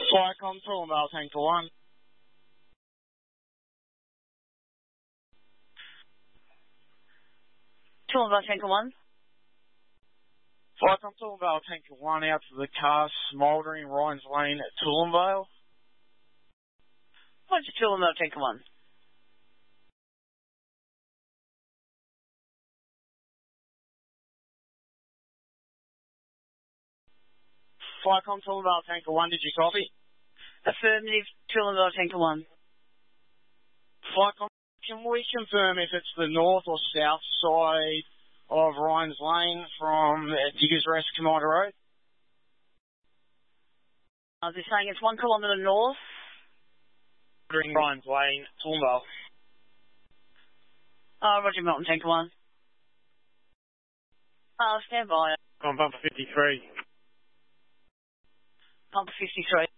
Flycom, Toowoomba, Tanker 1. Toowoomba, Tanker 1. Flycom, Toowoomba, Tanker 1 out to the car smouldering Ryan's Lane at Toowoomba. Roger, Toowoomba, Tanker 1. Flycom, Toowoomba, Tanker 1, did you copy? Affirmative, Toowoomba, Tanker 1. Flycom, can we confirm if it's the north or south side of Ryan's Lane from Diggers Rest, Commander Road? They're saying it's 1 kilometre north. Ryan's Lane, Toowoomba. Roger, Milton, Tanker 1. Stand by. On bumper 53. Pump 53.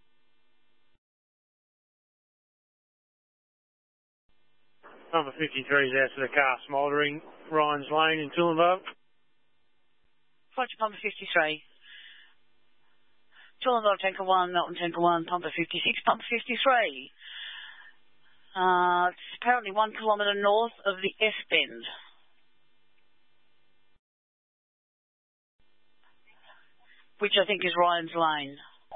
Number 53 is out to the car smouldering Ryan's Lane in Toowoomba. Roger, Pumper 53. Toowoomba, Tanker 1, Milton, Tanker 1, Pumper 56, Pumper 53. It's apparently 1 kilometre north of the S-bend. Which I think is Ryan's Lane.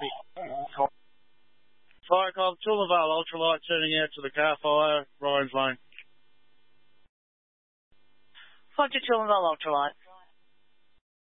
Flycom, Toowoomba, ultralight turning out to the car fire, Ryan's Lane. Roger, Toowoomba, ultralight.